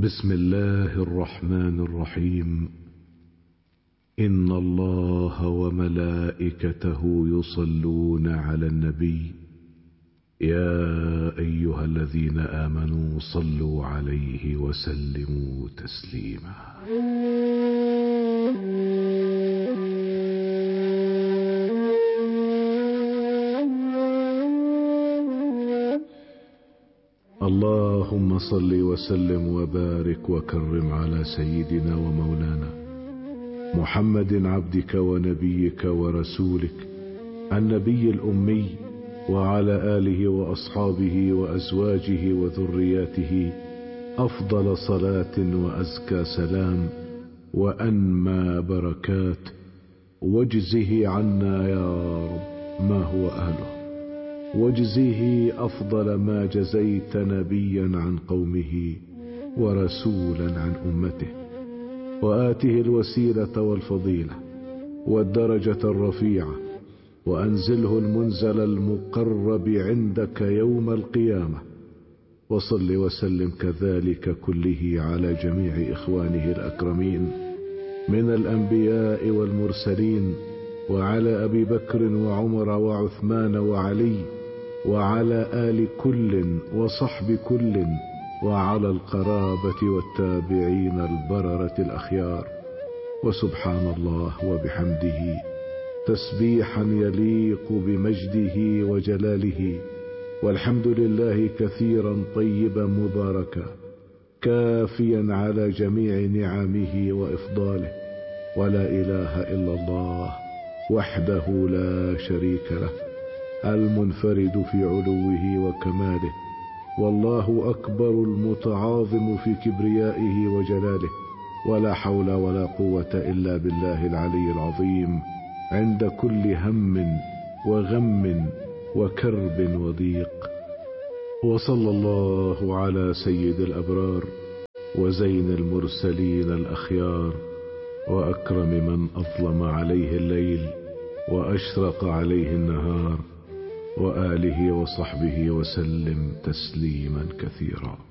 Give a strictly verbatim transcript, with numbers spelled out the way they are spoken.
بسم الله الرحمن الرحيم. إن الله وملائكته يصلون على النبي يا أيها الذين آمنوا صلوا عليه وسلموا تسليما. اللهم صل وسلم وبارك وكرم على سيدنا ومولانا محمد عبدك ونبيك ورسولك النبي الأمي، وعلى آله وأصحابه وأزواجه وذرياته أفضل صلاة وأزكى سلام وأنمى بركات، واجزه عنا يا رب ما هو أهله، واجزه أفضل ما جزيت نبيا عن قومه ورسولا عن أمته، وآته الوسيلة والفضيلة والدرجة الرفيعة، وأنزله المنزل المقرب عندك يوم القيامة. وصل وسلم كذلك كله على جميع إخوانه الأكرمين من الأنبياء والمرسلين، وعلى أبي بكر وعمر وعثمان وعلي، وعلى آل كل وصحب كل، وعلى القرابة والتابعين البررة الأخيار. وسبحان الله وبحمده تسبيحا يليق بمجده وجلاله، والحمد لله كثيرا طيبا مباركا كافيا على جميع نعمه وإفضاله. ولا إله إلا الله وحده لا شريك له المنفرد في علوه وكماله، والله أكبر المتعاظم في كبريائه وجلاله. ولا حول ولا قوة إلا بالله العلي العظيم عند كل هم وغم وكرب وضيق. وصلى الله على سيد الأبرار وزين المرسلين الأخيار، وأكرم من أظلم عليه الليل وأشرق عليه النهار، وآله وصحبه وسلم تسليما كثيرا.